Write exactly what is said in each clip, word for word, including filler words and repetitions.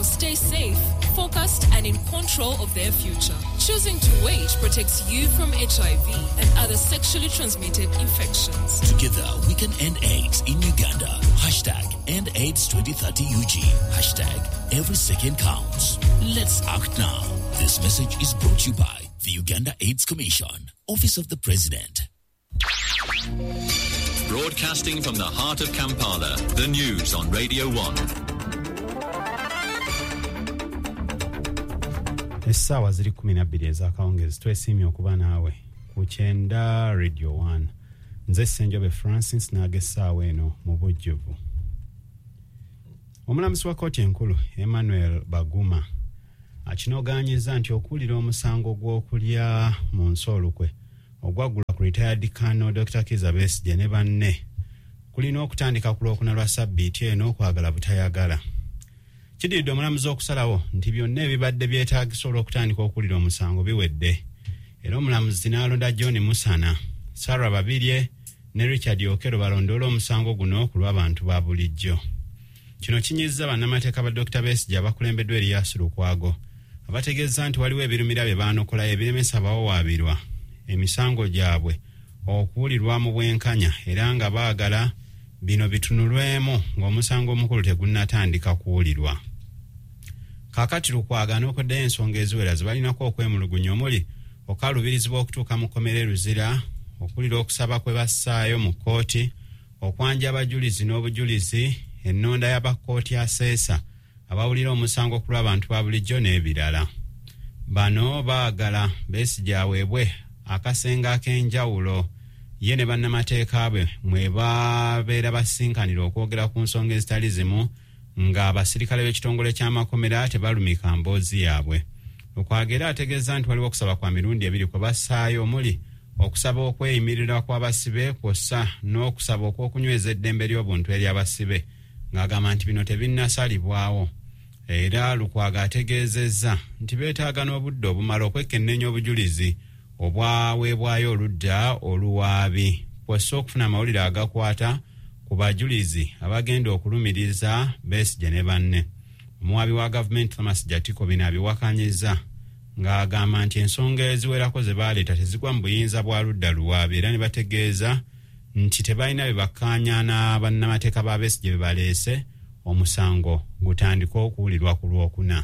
stay safe, focused and in control of their future. Choosing to wait protects you from H I V and other sexually transmitted infections. Together we can end AIDS in Uganda. Hashtag End AIDS twenty thirty U G. Hashtag Every Second Counts. Let's act now. This message is brought to you by the Uganda AIDS Commission, Office of the President. Broadcasting from the heart of Kampala, the news on Radio one. Essaawa ziri kumi na bbiri ez'akawungezi twesiimye okuba naawe ku kyenda Radio one. Nze Ssenjobe Francis n'ag'essaawa eno mu bujjuvu. Omulamuzi wa kkooti enkulu Emmanuel Baguma akinogaanyiza nti okuwulira omusango gw'okulya mu nsoolukwe ogwaggulwa ku retired Colonel Doctor Kizza Besigye ne banne kulina okutandika ku Lwokuna lwa Ssabbiiti eno okwagala butayagala. Kidiridde omulamuzi okusalawo nti byonna ebibadde byetaagisa olw'okutandika okuwulira omusango biwedde. Era omulamuzi n'alonda John Musana, Sarah Babirye ne Richard Okero balondoola omusango guno ku lw'abantu ba bulijjo. Kino kinyizza bannamateeka ba Doctor Besigye abakulembeddwa Erias Lukwago abategeeza nti waliwo ebirumira bye baanokola ebiremesa bawawaabirwa emisango gyabwe okuwulirwa mu bwenkanya era nga baagala bino bitunulwemu ng'omusango omukulu tegunnatandika kuwulirwa. Kaakati Lukwago n'okoddeyo ensonga eziwera ze balinako okwemulugunya omuli okalubirizibwa okutuuka mu kkomera eruzira, okuwulira okusaba kwe bassaayo mu kkooti, okwanja abajulizi n'obujulizi, ennonda y'abakkooti aseesa abawulira omusango ku lw'abantu ba bulijjo n'ebirala. Bano baagala Besigye aweebwe akasenga ak'enjawulo ye ne bannamateeka be mwe babeera basinkanira okwogera ku nsonga ezitali zimu nga abasirikale b'ekitongole ky'amakomera tebalumika mboozi yaabwe. Lukwago era ategeeza nti waliwo okusaba kwa mirundi ebiri kwe bassaayo omuli okusaba okweyimirira kw'abasibe kw'ossa n'okusaba okw'okunyweza eddembe ly'obuntu eri abasibe ng'agamba nti bino tebinnasalibwawo. Era Lukwago ategeezezza nti beetaaga n'obudde obumala okwekenneenya obujulizi obwaweebwayo oludda oluwaabi kw'ossa okufuna amawulire agakwata ku bajulizi abagenda okulumiriza Besigye ne banne. Omuwaabi wa gavumenti Thomas Jatiko bino abiwakanyizza ng'agamba nti ensonga eziwerako ze baaleeta tezigwa mu buyinza bwa ludda luwaabi era ne bategeeza nti tebalina bye bakkaanya na bannamateeka ba Besigye be baleese omusango gutandika okuwulirwa ku Lwokuna.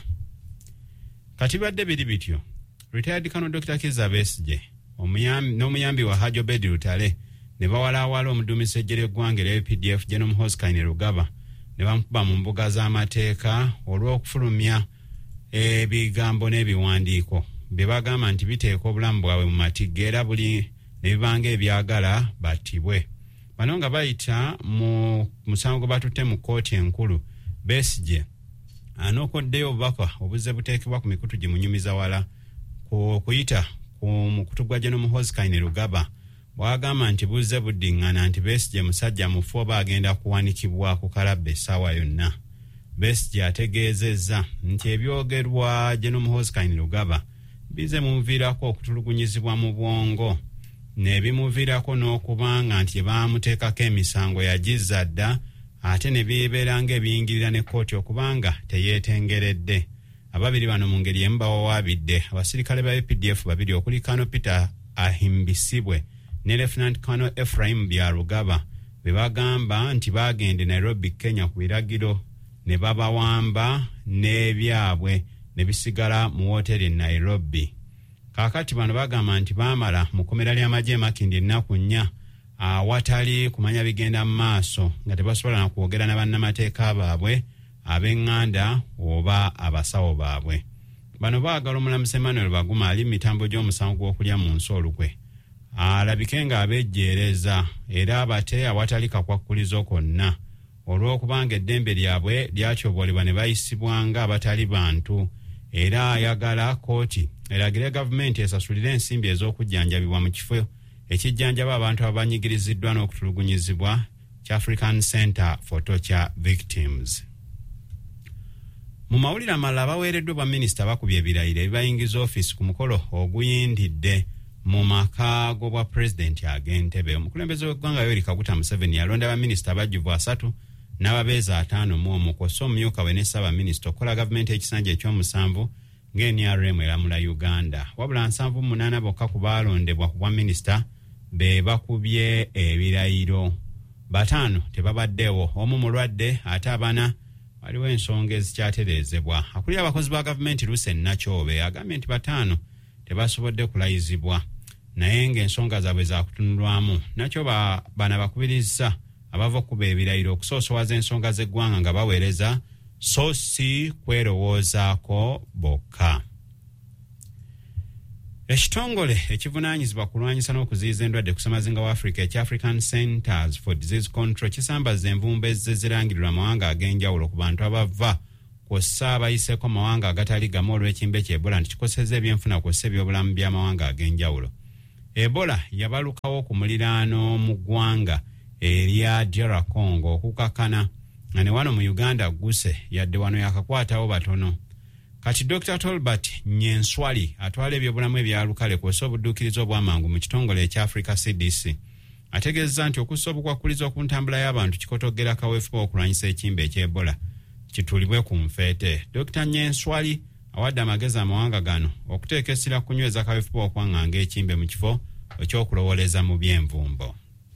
Kati badde biri bityo, retired Colonel Doctor Kizza Besigye n'omuyambi wa Hajji Obedi Lutale ne bawalaawala omuduumizi eggye ly'eggwanga erya U P D F General Muhoozi Kainerugaba ne bamukuba mu mbuga z'amateeka olw'okufulumya ebigambo n'ebiwandiiko bye bagamba nti biteeka obulamu bwabwe mu matigga era buli ne bibanga ebyagala battibwe. Bano nga bayita mu musango gwe batutte mu kkooti enkulu, Besigye anookoddeyo obubaka obuzze buteekebwa ku mikutu gye munyumiza wala kuyita ku mukutu gwa General Muhoozi Kainerugaba bwagamba nti buzze buddiŋŋana nti Besigye musajja mufu oba agenda kuwanikibwa ku kalabba essaawa yonna. Besigye ategeezezza nti ebyogerwa General Muhoozi Kainerugaba bize muviirako okutulugunyizibwa mu bwongo n'ebimuviirako n'okubanga nti baamuteekako emisango yagizza dda ate ne bibeera ng'ebiyingirira ne kkooti okubanga teyeetengeredde. Ababiri bano mu ngeri emu bawawaabidde abasirikale ba U P D F babiri okuli Colonel Peter Ahimbisibwe ne Lieutenant Colonel Ephraim Byarugaba be bagamba nti baagende Nairobi, Kenya ku biragiro ne babawamba n'ebyabwe ne bisigala mu wooteri e Nairobi. Kaakati bano bagamba nti baamala mu kkomera ly'amagye Makindi ennaku nnya awatali kumanya bigenda mu maaso nga tebasobola na kwogera na bannamateeka baabwe ab'eŋŋanda oba abasawo baabwe. Bano baagala omulamuzi Emmanuel Baguma ali mu mitambo gy'omusango gw'okulya mu nsoolukwe alabike nga abejjeereza era abate awatali kakwakkulizo konna olw'okubanga eddembe lyabwe lyatyobolebwa ne bayisibwanga abatali bantu, era ayagala kkooti eragire gavumenti esasulire ensimbi ez'okujjanjabibwa mu kifo ekijjanjaba abantu abanyigiriziddwa n'okutulugunyizibwa kya African Center for Torture Victims. Mu mawulire amalala abaweereddwa ba minisita bakubye ebirayiro ebibayingiza ofiisi ku mukolo oguyindidde mu maka g'obwa pulezidenti ag'Entebbe. Omukulembeze w'eggwanga Yoweri Kaguta Museveni yalonda ba minisita abajjuvu asatu n'ababeezi ataano mu omu kw'ossa omumyuka we ne Ssaabaminisita okukola gavumenti ekisanja eky'omusanvu ng'N R M eramula Uganda. Wabula nsanvu munaana bokka ku baalondebwa ku bwa minisita be bakubye ebirayiro. Bataano tebabaddeewo, omu mulwadde ate abana waliwo ensonga ezikyatereezebwa. Akulira abakozi ba gavumenti Luce Nakyobe agambye nti bataano tebasobodde kulayizibwa naye ng'ensonga zaabwe zaakutunulwamu. Nakyobe bana bakubirizza abava okuba ebirayiro okusoosowaza ensonga z'eggwanga nga baweereza so si kwerowoozaako bokka. Ekitongole ekivunaanyizibwa kulwanyisa n'okuziyiza endwadde ku ssemazinga wa Africa ekya African Centers for Disease Control kisambaza envumbo ezirangirirwa amawanga ag'enjawulo ku bantu abava kw'ossa abayiseeko mawanga agatali gamu olw'ekimbe ky'Ebola nti kikosezza ebyenfuna kw'ossa ebyobulamu by'amawanga ag'enjawulo. Ebola yabalukawo ku muliraano mu ggwanga erya D R Congo okukakana nga ne wano mu Uganda guse yadde wano yakakwatawo batono. Kati Doctor Tolbert Nyenswali atwala ebyobulamu ebyalukale kw'ossa obudduukiriza obw'amangu mu kitongole ekya Africa C D C ategeezza nti okussa obukwakuliza ku ntambula y'abantu kikotogera kaweefube okulwanyisa ekimbe eky'Ebola kitulibwe ku nfeete. Doctor Nyenswali awadde amagezi amawanga gano okuteeka essira kunyweza kaweefube okwaŋŋanga ekimbe mu kifo ekyokulowoleza mu by'envumbo.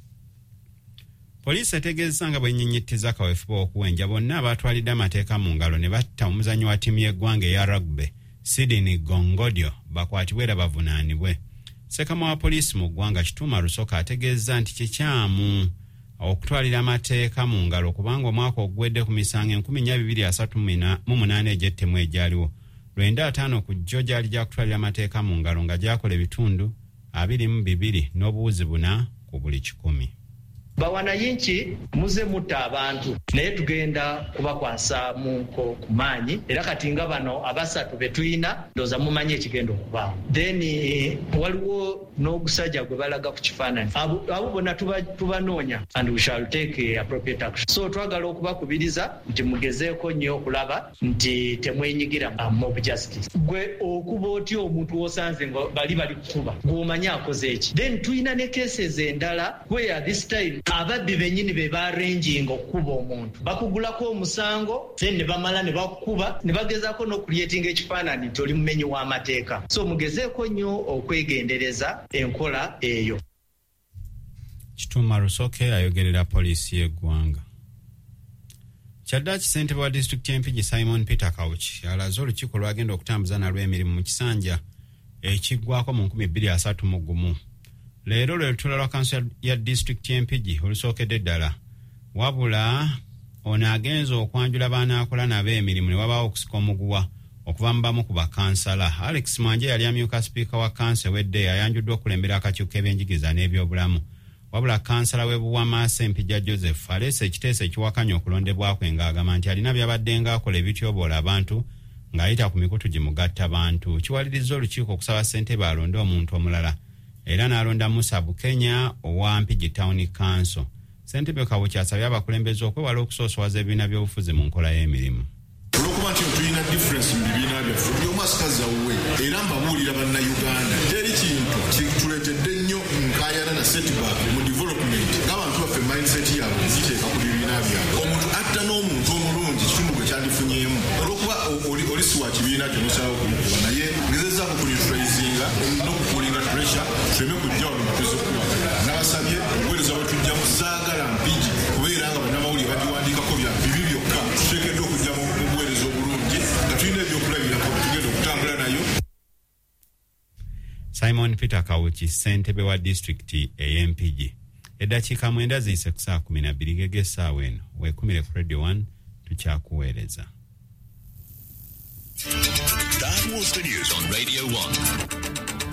Poliisi etegeezza nga bwennyinnyittiza kaweefube okuwenja bonna abaatwalidde amateeka mu ngalo ne batta omuzannyi wa ttiimu y'eggwanga eya rugby Sydney Gongodio bakwatibwe era bavunaanibwe. Ssekama wa poliisi mu ggwanga Kituuma Lusoka ategeezza nti kikyamu okutwalira amateeka mu ngalo kubanga omwaka oguwedde ku misango enkumi nnya bibiri asatu mu munaana egy'ettemu egyaliwo lwenda ataano ku jjo gyali gyakutwalira amateeka mu ngalo nga gyakola ebitundu abiri mu bibiri n'obuwuzi buna ku buli kikumi. Bawanayinki muze mutta abantu naye tugenda kubakwasa munko ku maanyi era kati nga bano abasatu betuyina ndoza mumanyi ekigenda okubaawo. Then waliwo n'ogusajja gwe balaga ku kifaananyi abo bonna tubanoonya and we shall take appropriate action. So twagala okubakubiriza nti mugezeeko nnyo okulaba nti temwenyigira mob justice. Gwe okuba otya omuntu w'osanze nga bali bali kukuba gw'omanyi akoze eki. Then tuyina ne cases endala where this time ababbi bennyini be baarranging okukuba omuntu bakugulako omusango then ne bamala ne bakukuba ne bagezaako n'okulyetinga ekifaananyi nti oli mumenyi w'amateeka. So mugezeeko nnyo okwegendereza enkola eyo. Kituuma Lusoke ayogerera poliisi y'eggwanga. Kyaddaaki ssentebe wa disitulikiti y'Empigi Simon Peter Kawuki alaze olukiiko lwagenda okutambuza nalwo emirimu mu kisanja ekiggwako mu nkumi bbiri asatu mu gumu. Leero lwe lutuula lwa kanso ya disitulikiti y'Empigi olusookedde ddala. Wabula ono agenza okwanjula baanaakola nabo emirimu ne wabaawo okusika omuguwa okuva mu bamu ku bakansala. Alex Mwanje yali amyuka sipiika wa kanso ewedde ayanjuddwa okulembera akakiiko k'ebyenjigiriza n'ebyobulamu. Wabula kansala w'e Buwamaasa Empija Joseph aleese ekiteeso ekiwakanya okulondebwa kwe ng'agamba nti alina by'abadde ng'akola ebityoboola abantu ng'ayita ku mikutu gimugatta bantu. Kiwalirizza olukiiko okusaba ssentebe alonde omuntu omulala era n'alonda Musa Bukenya owa Mpigi Town Council. Ssentebe Kawuki asabye abakulembeze okwewala okusoosowaza ebibiina by'obufuzi mu nkola y'emirimu. Olwokuba nti tulina difference mu bibiina byaffe buli omu asikaza wuwe era mbabuulira bannayuganda teri kintu kituleetedde nnyo nkaayana na setback mu development ng'abantu baffe mindset yaabwe ziteeka ku bibiina byabwe. Omuntu atta n'omuntu omulungi kitundu gwe kyandifunyeemu olwokuba oli siwa kibiina kyonosalawo kumukuba naye ngezezzaako kuneutralizinga n'okukulinga pressure tuleme kujja wano muteze okuwagala. N'abasabye obuweereza bwe tujjamu zaagala Mpigi kubeera nga bannamawulire bagiwandiikako bya bibi byokka tuteekeddwa okujjamu obuweereza obulungi nga tulina ebyokulabirako tugenda okutambula nayo. Simon Peter Kawuki ssentebe wa disitulikiti ey'Empigi. Eddakiika mwenda ziyise ku saa kumi na bbiri gege essaawa eno weekumire ku Radio one tukyakuweereza. That was the news on Radio one.